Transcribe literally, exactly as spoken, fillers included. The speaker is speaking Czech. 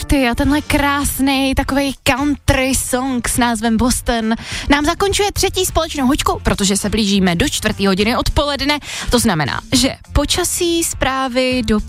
Doherty a tenhle krásný takovej country song s názvem Boston nám zakončuje třetí společnou hoďku, protože se blížíme do čtvrtý hodiny odpoledne. To znamená, že počasí, zprávy, do